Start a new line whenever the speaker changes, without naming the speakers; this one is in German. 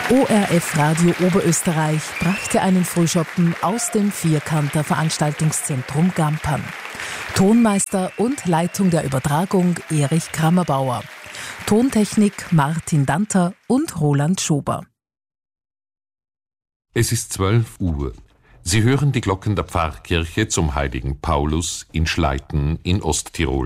ORF Radio Oberösterreich brachte einen Frühschoppen aus dem Vierkanter Veranstaltungszentrum Gampern. Tonmeister und Leitung der Übertragung Erich Krammerbauer. Tontechnik Martin Danter und Roland Schober.
Es ist 12 Uhr. Sie hören die Glocken der Pfarrkirche zum Heiligen Paulus in Schleiten in Osttirol.